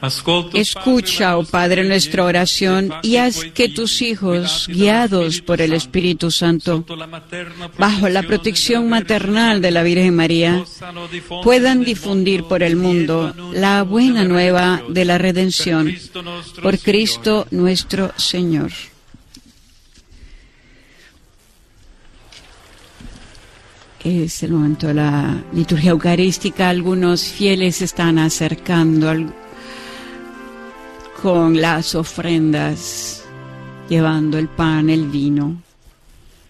Escucha, oh Padre, nuestra oración y haz que tus hijos, guiados por el Espíritu Santo, bajo la protección maternal de la Virgen María, puedan difundir por el mundo la buena nueva de la redención por Cristo nuestro Señor. Es el momento de la liturgia eucarística. Algunos fieles se están acercando con las ofrendas, llevando el pan, el vino.